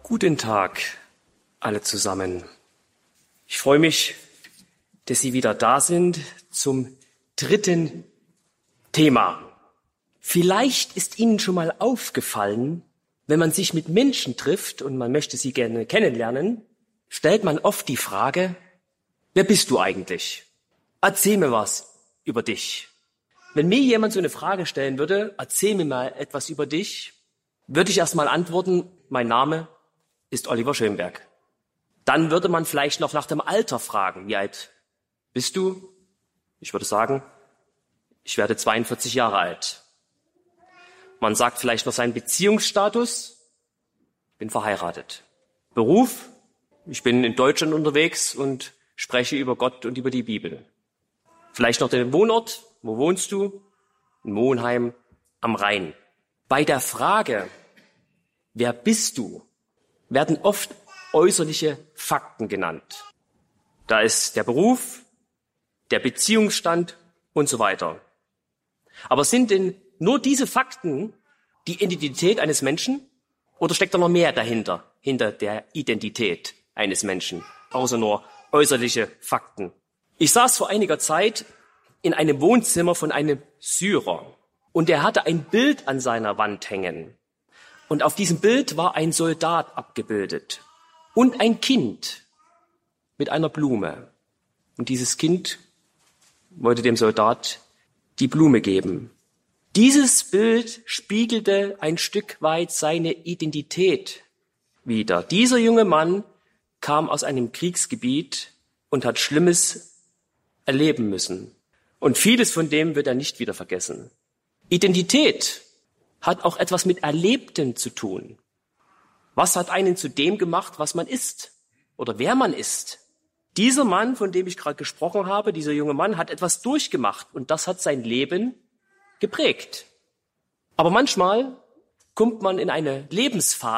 Guten Tag, alle zusammen. Ich freue mich, dass Sie wieder da sind zum dritten Thema. Vielleicht ist Ihnen schon mal aufgefallen, wenn man sich mit Menschen trifft und man möchte sie gerne kennenlernen, stellt man oft die Frage, wer bist du eigentlich? Erzähl mir was über dich. Wenn mir jemand so eine Frage stellen würde, erzähl mir mal etwas über dich, würde ich erst mal antworten, mein Name ist Oliver Schönberg. Dann würde man vielleicht noch nach dem Alter fragen. Wie alt bist du? Ich würde sagen, ich werde 42 Jahre alt. Man sagt vielleicht noch seinen Beziehungsstatus. Ich bin verheiratet. Beruf? Ich bin in Deutschland unterwegs und spreche über Gott und über die Bibel. Vielleicht noch den Wohnort. Wo wohnst du? In Monheim am Rhein. Bei der Frage, wer bist du, werden oft äußerliche Fakten genannt. Da ist der Beruf, der Beziehungsstand und so weiter. Aber sind denn nur diese Fakten die Identität eines Menschen? Oder steckt da noch mehr dahinter, hinter der Identität eines Menschen, außer nur äußerliche Fakten? Ich saß vor einiger Zeit in einem Wohnzimmer von einem Syrer und er hatte ein Bild an seiner Wand hängen. Und auf diesem Bild war ein Soldat abgebildet und ein Kind mit einer Blume. Und dieses Kind wollte dem Soldat die Blume geben. Dieses Bild spiegelte ein Stück weit seine Identität wider. Dieser junge Mann kam aus einem Kriegsgebiet und hat Schlimmes erleben müssen. Und vieles von dem wird er nicht wieder vergessen. Identität hat auch etwas mit Erlebtem zu tun. Was hat einen zu dem gemacht, was man ist oder wer man ist? Dieser Mann, von dem ich gerade gesprochen habe, dieser junge Mann, hat etwas durchgemacht und das hat sein Leben geprägt. Aber manchmal kommt man in eine Lebensphase,